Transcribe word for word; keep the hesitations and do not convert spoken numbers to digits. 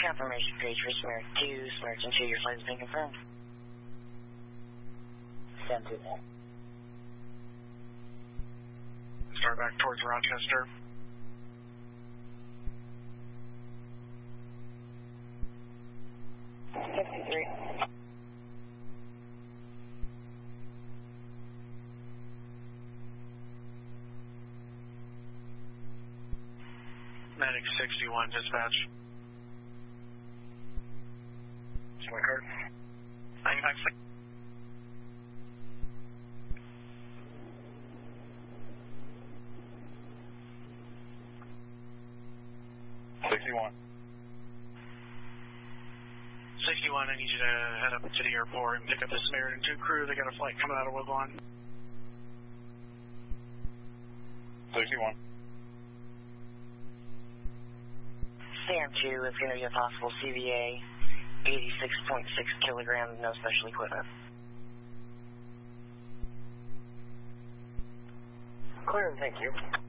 Confirmation page for Samaritan two, Samaritan two, your flight has been confirmed. Send to that. Start back towards Rochester. fifty-three. Medic sixty-one, dispatch. My card. ninety-five six. sixty-one. sixty-one, I need you to head up to the airport and pick up the Samaritan two crew. They got a flight coming out of Woodlawn. sixty-one. Sam two is going to be a possible C V A, eighty-six point six kilograms, no special equipment. Clear, thank you.